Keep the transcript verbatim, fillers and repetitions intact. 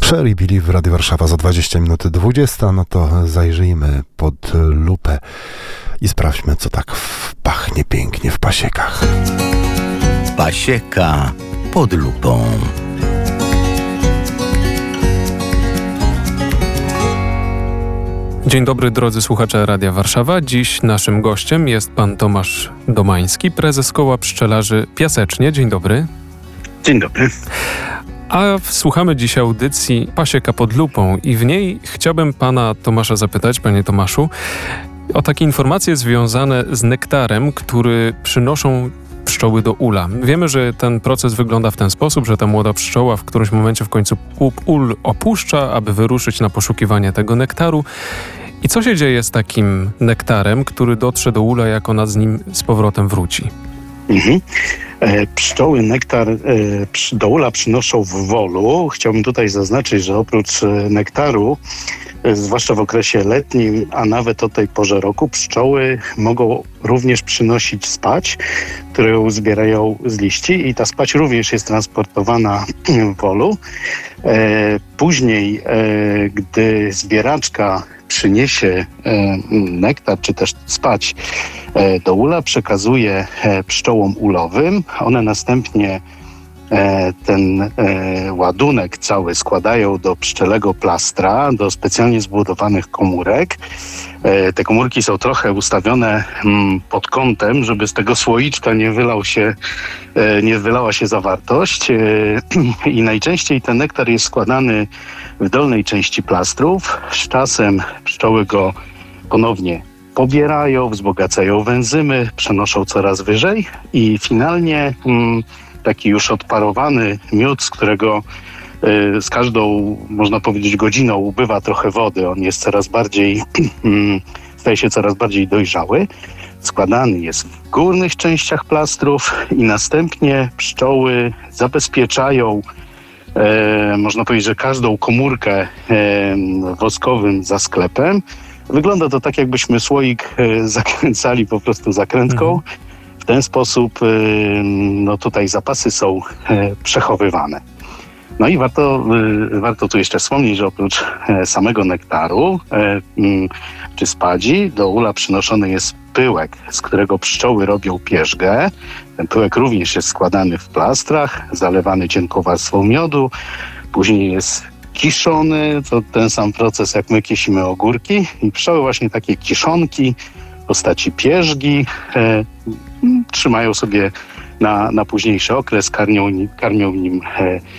Sherry Billy w Radiu Warszawa za dwadzieścia minut dwudziesta, no to zajrzyjmy pod lupę i sprawdźmy, co tak pachnie pięknie w pasiekach. Pasieka pod lupą. Dzień dobry, drodzy słuchacze Radia Warszawa. Dziś naszym gościem jest pan Tomasz Domański, prezes Koła Pszczelarzy Piasecznie. Dzień dobry. Dzień dobry. A słuchamy dziś audycji Pasieka pod lupą i w niej chciałbym pana Tomasza zapytać, panie Tomaszu, o takie informacje związane z nektarem, który przynoszą pszczoły do ula. Wiemy, że ten proces wygląda w ten sposób, że ta młoda pszczoła w którymś momencie w końcu ul opuszcza, aby wyruszyć na poszukiwanie tego nektaru. I co się dzieje z takim nektarem, który dotrze do ula, jak ona z nim z powrotem wróci? Mhm. E, pszczoły nektar e, psz, do ula przynoszą w wolu. Chciałbym tutaj zaznaczyć, że oprócz e, nektaru, e, zwłaszcza w okresie letnim, a nawet o tej porze roku, pszczoły mogą również przynosić spać, którą zbierają z liści, i ta spać również jest transportowana w wolu. E, później, e, gdy zbieraczka przyniesie e, nektar, czy też spać e, do ula, przekazuje e, pszczołom ulowym. One następnie e, ten e, ładunek cały składają do pszczelego plastra, do specjalnie zbudowanych komórek. E, te komórki są trochę ustawione m, pod kątem, żeby z tego słoiczka nie wylał się, e, nie wylała się zawartość. E, I najczęściej ten nektar jest składany w dolnej części plastrów. Z czasem pszczoły go ponownie pobierają, wzbogacają w enzymy, przenoszą coraz wyżej i finalnie mm, taki już odparowany miód, z którego y, z każdą, można powiedzieć, godziną ubywa trochę wody. On jest coraz bardziej, staje się coraz bardziej dojrzały. Składany jest w górnych częściach plastrów i następnie pszczoły zabezpieczają E, można powiedzieć, że każdą komórkę e, woskowym za sklepem. Wygląda to tak, jakbyśmy słoik e, zakręcali po prostu zakrętką. Mhm. W ten sposób e, no tutaj zapasy są e, przechowywane. No i warto, e, warto tu jeszcze wspomnieć, że oprócz e, samego nektaru e, m, czy spadzi, do ula przynoszony jest pyłek, z którego pszczoły robią pierzgę. Ten pyłek również jest składany w plastrach, zalewany cienką warstwą miodu. Później jest kiszony, to ten sam proces, jak my kisimy ogórki. I pszczoły właśnie takie kiszonki w postaci pierzgi e, trzymają sobie na, na późniejszy okres, karmią, karmią nim e,